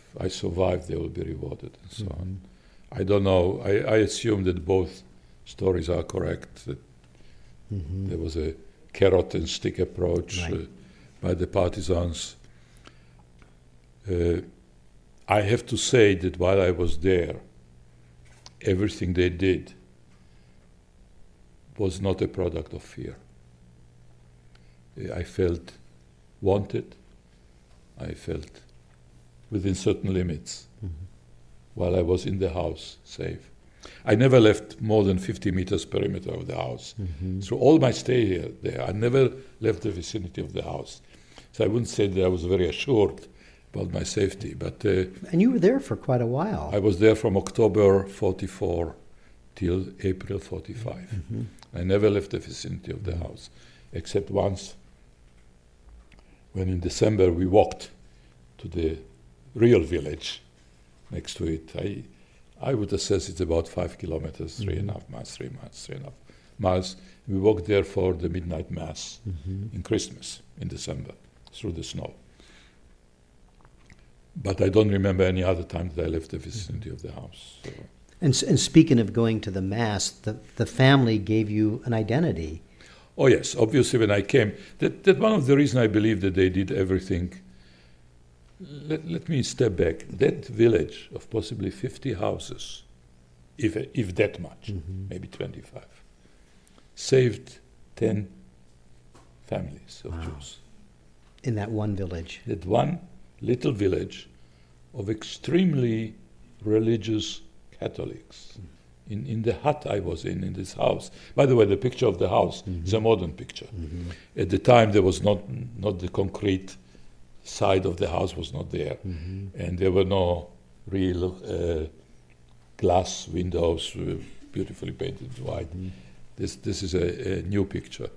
I survive, they will be rewarded, and so on. I don't know. I assume that both stories are correct. That there was a carrot and stick approach by the partisans. I have to say that while I was there, everything they did was not a product of fear. I felt wanted. I felt within certain limits while I was in the house, safe. I never left more than 50 meters perimeter of the house. Through all my stay there, I never left the vicinity of the house. So I wouldn't say that I was very assured about my safety. But and you were there for quite a while. I was there from October 44 till April 45. I never left the vicinity of the house, except once when in December we walked to the real village next to it. I would assess it's about 5 kilometers, 3.5 miles, 3.5 miles. We walked there for the midnight mass in Christmas, in December, through the snow. But I don't remember any other time that I left the vicinity of the house. So. And speaking of going to the mass, the family gave you an identity. Oh yes, obviously when I came, that one of the reasons I believe that they did everything. Let me step back. That village of possibly 50 houses, if that much, maybe 25, saved 10 families of Jews. In that one village. That one little village of extremely religious Catholics. In the hut I was in this house. By the way, the picture of the house is a modern picture. At the time, there was not the concrete side of the house was not there, and there were no real glass windows beautifully painted white. This is a new picture.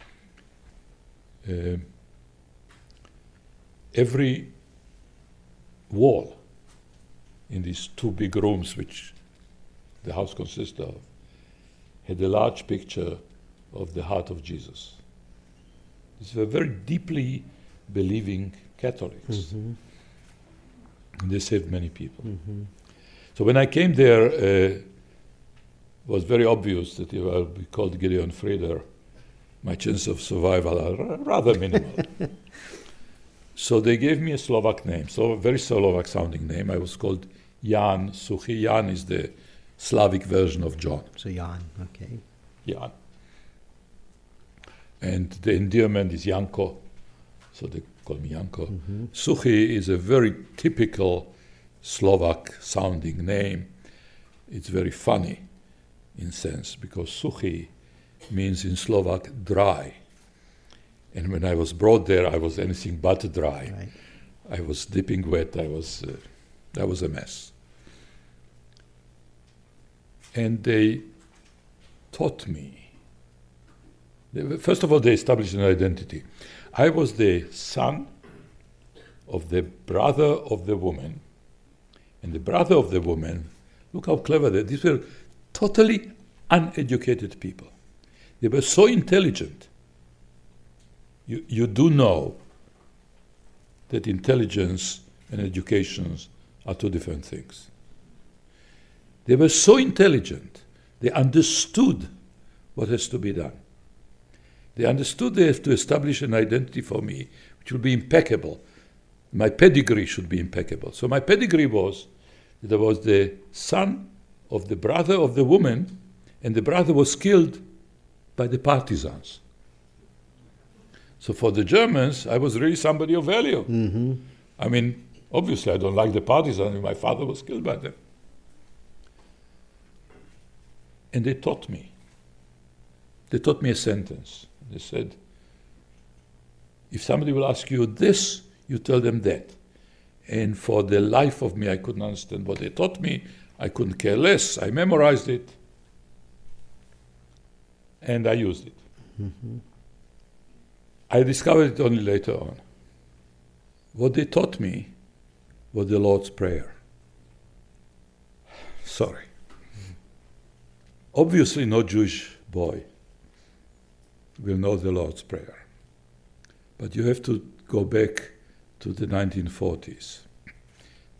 Every wall in these two big rooms, which the house consists of, had a large picture of the heart of Jesus. These were very deeply believing Catholics. And they saved many people. So when I came there, it was very obvious that if I would be called Gideon Frieder, my chances of survival are rather minimal. So they gave me a Slovak name, so a very Slovak sounding name. I was called Jan Suchy. Jan is the Slavic version of John. So Jan, okay. Jan. And the endearment is Janko, so they call me Janko. Suchy is a very typical Slovak sounding name. It's very funny in sense, because Suchy means in Slovak dry. And when I was brought there, I was anything but dry. Right. I was dripping wet. That was a mess. And they taught me. First of all, they established an identity. I was the son of the brother of the woman. And the brother of the woman, look how clever they are. These were totally uneducated people. They were so intelligent. You do know that intelligence and education are two different things. They were so intelligent, they understood what has to be done. They understood they have to establish an identity for me, which will be impeccable. My pedigree should be impeccable. So my pedigree was that I was the son of the brother of the woman, and the brother was killed by the partisans. So for the Germans, I was really somebody of value. I mean, obviously I don't like the partisans, my father was killed by them. And they taught me. They taught me a sentence. They said, if somebody will ask you this, you tell them that. And for the life of me, I couldn't understand what they taught me. I couldn't care less. I memorized it. And I used it. I discovered it only later on. What they taught me was the Lord's Prayer. Sorry. Obviously, no Jewish boy will know the Lord's Prayer. But you have to go back to the 1940s.